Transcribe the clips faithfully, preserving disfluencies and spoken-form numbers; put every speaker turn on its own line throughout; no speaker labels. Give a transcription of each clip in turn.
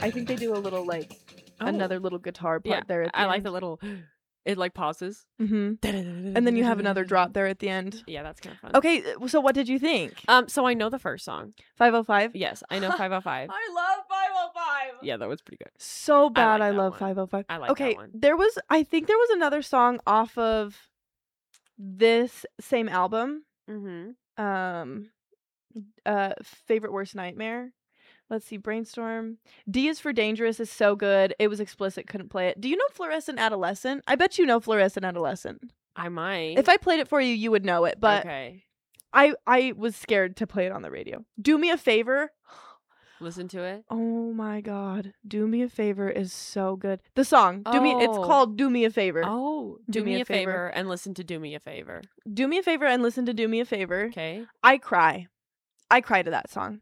I think they do a little like
Oh.
another little guitar part
Yeah,
there at the
I
end.
like the little. It like pauses.
Mm-hmm. And then you have another drop there at the end.
Yeah, that's kind of fun.
Okay, so what did you think?
Um, so I know the first song.
five oh five?
Yes, I know five oh five.
I love five oh five.
Yeah, that was pretty good.
So bad.
like
I,
that
love
one.
five oh five.
I like
okay,
that one.
there was I think there was another song off of this same album.
Mm-hmm.
Um uh Favorite Worst Nightmare. Let's see, Brainstorm. D is for Dangerous is so good. It was explicit, couldn't play it. Do you know Fluorescent Adolescent? I bet you know Fluorescent Adolescent.
I might.
If I played it for you, you would know it, but
okay.
I I was scared to play it on the radio. Do Me a Favor.
Listen to it.
Oh my god. Do Me a Favor is so good. The song. Do me it's
Oh.
called Do Me a Favor.
Oh, do, me, a favor. and listen to Do Me a Favor.
Do Me a Favor and listen to Do Me a Favor.
Okay.
I cry. I cry to that song.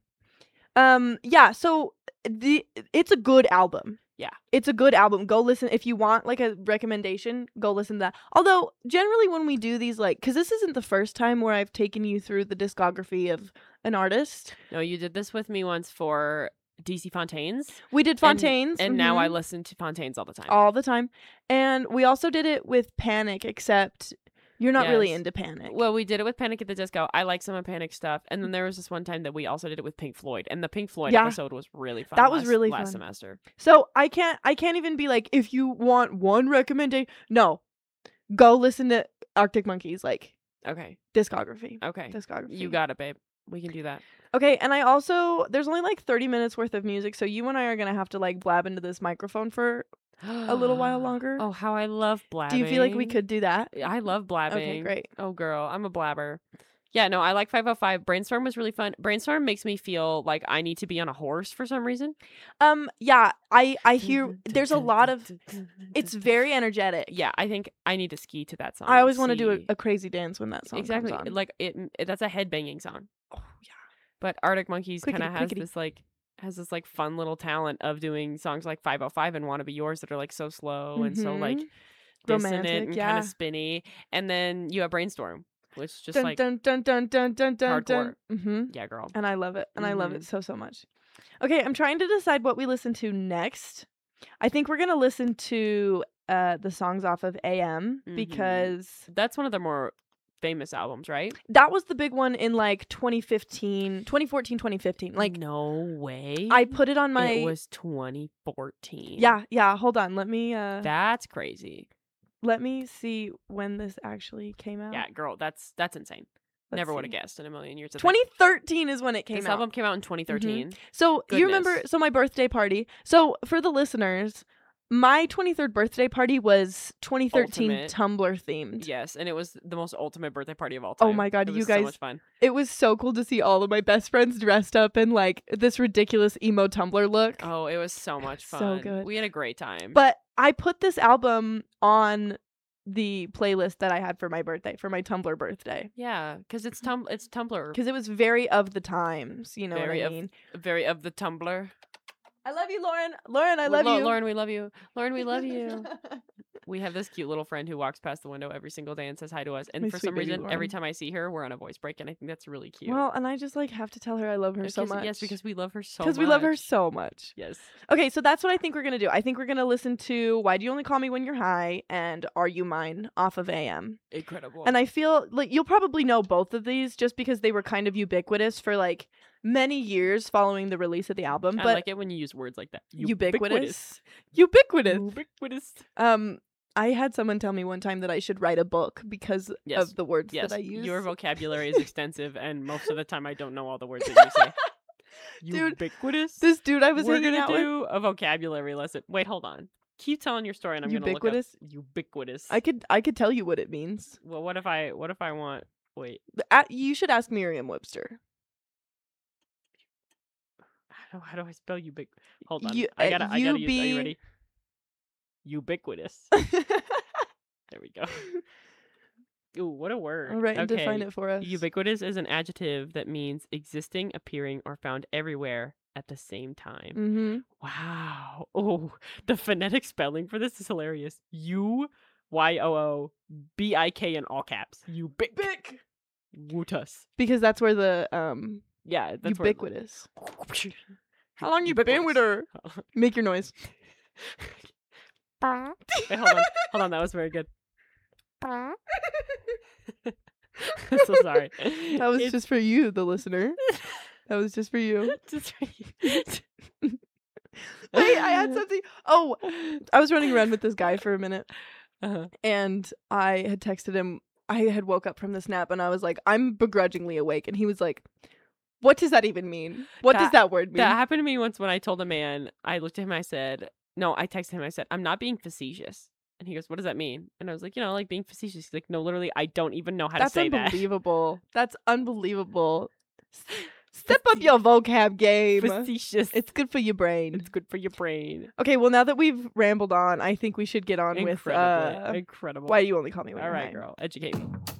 Um yeah, so the it's a good album.
Yeah.
It's a good album. Go listen if you want like a recommendation, go listen to that. Although generally when we do these like cuz this isn't the first time where I've taken you through the discography of an artist.
No, you did this with me once for D C Fontaine's.
We did Fontaine's
And, and now I
mhm,
listen to Fontaine's all the time.
all the time. And we also did it with Panic, except you're not really
Yes.
into Panic.
Well, we did it with Panic at the Disco. I like some of Panic stuff. And then there was this one time that we also did it with Pink Floyd. And the Pink Floyd
Yeah.
episode was really fun.
That was
last-
really
last
fun.
semester.
So I can't I can't even be like if you want one recommendation. No. Go listen to Arctic Monkeys like
Okay.
discography.
Okay.
Discography.
You got it, babe. We can do that.
Okay, and I also there's only like thirty minutes worth of music, so you and I are going to have to like blab into this microphone for a little while longer.
Oh, how I love blabbing.
Do you feel like we could do that?
I love blabbing.
Okay, great.
Oh, girl, I'm a blabber. Yeah, no, I like five oh five. Brainstorm was really fun. Brainstorm makes me feel like I need to be on a horse for some reason.
Um yeah, I I hear there's a lot of it's very energetic.
Yeah, I think I need to ski to that song.
I always want to do a,
See-
a crazy dance when that song
exactly
comes on.
like it. it- That's a headbanging song.
Oh yeah.
But Arctic Monkeys kind of
Quickity,
has
quickity.
this like has this like fun little talent of doing songs like five oh five and Wanna Be Yours that are like so slow and so like
Mhm.
dissonant
Romantic,
and
yeah.
kind of spinny. And then you have Brainstorm, which is just
Dun,
like
dun dun dun dun dun dun dun.
hardcore.
Mhm.
yeah, girl.
And I love it. And I love
Mhm.
it so so much. Okay, I'm trying to decide what we listen to next. I think we're going to listen to uh the songs off of A M
Mhm.
because
That's one of their more famous albums, right?
that was the big one in like twenty fifteen, twenty fourteen, twenty fifteen. Like
no way.
I put it on my
It was twenty fourteen.
Yeah, yeah, hold on. Let me uh
That's crazy.
let me see when this actually came out.
Yeah, girl, that's that's insane.
Let's
Never would have
see.
guessed in a million years. that that-
twenty thirteen is when it came
This
out.
album came out in twenty thirteen.
So you remember,
Goodness.
so my birthday party. So for the listeners, my twenty-third birthday party was twenty thirteen
Ultimate.
Tumblr themed.
Yes, and it was the most ultimate birthday party of all time.
Oh my God,
it
you
was
guys-
so much fun.
It was so cool to see all of my best friends dressed up in like this ridiculous emo Tumblr look.
Oh, it was so much
So
fun.
good.
We had a great time.
But I put this album on the playlist that I had for my birthday, for my Tumblr birthday.
yeah, because it's tum it's Tumblr,
Because it was very of the times, you know
Very
what I
of-
mean?
very of the Tumblr.
I love you, Lauren. Lauren, I
We-
love
Lo-
you.
Lauren, we love you. Lauren, we love you. We have this cute little friend who walks past the window every single day and says hi to us. And
My
for
sweet
some
baby
reason, every
Lauren.
time I see her, we're on a voice break, and I think that's really cute.
Well, and I just like have to tell her I love her so
Because-
much.
Yes, because we love her so much.
because we love her so much.
Yes.
Okay, so that's what I think we're gonna do. I think we're gonna listen to "Why Do You Only Call Me When You're High" and "Are You Mine" off of A M.
Incredible.
And I feel like you'll probably know both of these just because they were kind of ubiquitous for like many years following the release of the album.
I
But
like it when you use words like that.
ubiquitous, ubiquitous.
Ubiquitous.
Um, I had someone tell me one time that I should write a book because
Yes.
of the words
Yes,
that I use.
your vocabulary is extensive, and most of the time I don't know all the words that you say.
Dude,
Ubiquitous.
This dude I was
We're
hanging
gonna
out with.
do a vocabulary lesson. Wait, hold on. Keep telling your story, and I'm
Ubiquitous?
gonna look up ubiquitous.
I could I could tell you what it means.
Well, what if I? What if I want? Wait.
Uh, you should ask Merriam-Webster.
How do, how do I spell ubiq? Hold on.
You-
I
uh,
gotta. I gotta use. Are
U B
you ready? Ubiquitous. There we go. Ooh, what a word.
All right, and
okay.
define it for us.
Ubiquitous is an adjective that means existing, appearing, or found everywhere at the same time.
Mm-hmm.
Wow. Oh, the phonetic spelling for this is hilarious. U Y O O B I K in all caps. Ubic.
Bic.
Wutus.
Because that's where the um
Yeah, that's
ubiquitous.
Where...
How long you been with her? Make your noise.
Wait, hold on. Hold on. That was very good. I'm so sorry.
That was
It's
just for you, the listener. That was just for you.
just for you.
Wait, I had something. Oh, I was running around with this guy for a minute,
Uh-huh.
and I had texted him. I had woke up from this nap, and I was like, I'm begrudgingly awake. And he was like, what does that even mean? What does
That-
that word mean?
That happened to me once when I told a man, I looked at him, I said, no, I texted him, I said, I'm not being facetious. And he goes, what does that mean? And I was like, you know, like being facetious. He's like, no, literally, I don't even know how
That's
to say that.
unbelievable. That's unbelievable. S- Step up your vocab game.
Facetious.
It's good for your brain.
It's good for your brain.
Okay, well, now that we've rambled on, I think we should get on
Incredible.
with uh,
Incredible.
Why Do You Only Call Me When
All
You're
right,
High?
girl. Educate me.